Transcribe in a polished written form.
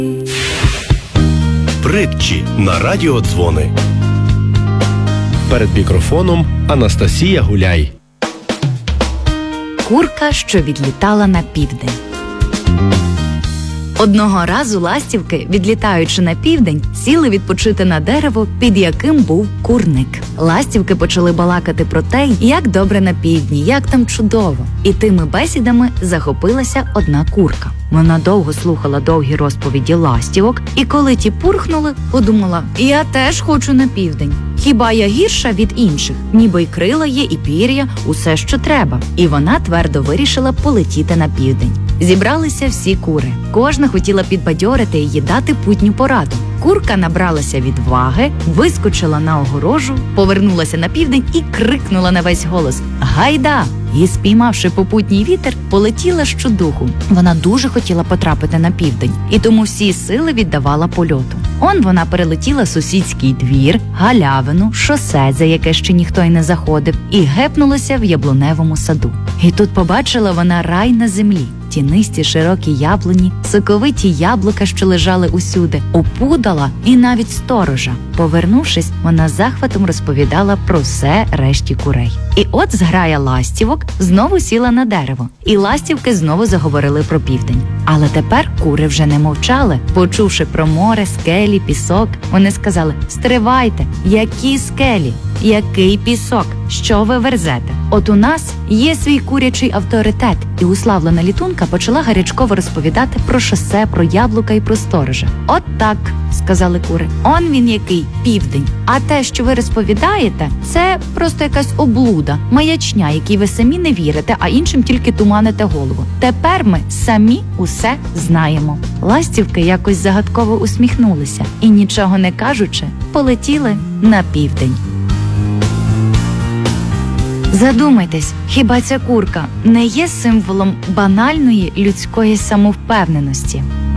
Притчі на радіодзвони. Перед мікрофоном Анастасія Гуляй. Курка, що відлітала на південь. Одного разу ластівки, відлітаючи на південь, сіли відпочити на дерево, під яким був курник. Ластівки почали балакати про те, як добре на півдні, як там чудово. І тими бесідами захопилася одна курка. Вона довго слухала довгі розповіді ластівок, і коли ті пурхнули, подумала: «Я теж хочу на південь. Хіба я гірша від інших? Ніби й крила є, і пір'я, усе, що треба». І вона твердо вирішила полетіти на південь. Зібралися всі кури. Кожна хотіла підбадьорити її, дати путню пораду. Курка набралася відваги, вискочила на огорожу, повернулася на південь і крикнула на весь голос: «Гайда!» І, спіймавши попутній вітер, полетіла щодуху. Вона дуже хотіла потрапити на південь, і тому всі сили віддавала польоту. Он вона перелетіла сусідський двір, галявину, шосе, за яке ще ніхто й не заходив, і гепнулася в яблуневому саду. І тут побачила вона рай на землі. Тінисті широкі яблуні, соковиті яблука, що лежали усюди, опудала і навіть сторожа. Повернувшись, вона захватом розповідала про все решті курей. І от зграя ластівок знову сіла на дерево, і ластівки знову заговорили про південь. Але тепер кури вже не мовчали. Почувши про море, скелі, пісок, вони сказали: «Стривайте, які скелі? Який пісок? Що ви верзете? От у нас є свій курячий авторитет». І уславлена літунка почала гарячково розповідати про шосе, про яблука і про сторожа. «От так», – сказали кури, – «он він який південь. А те, що ви розповідаєте, це просто якась облуда, маячня, якій ви самі не вірите, а іншим тільки туманите голову. Тепер ми самі усе знаємо». Ластівки якось загадково усміхнулися і, нічого не кажучи, полетіли на південь. Задумайтесь, хіба ця курка не є символом банальної людської самовпевненості?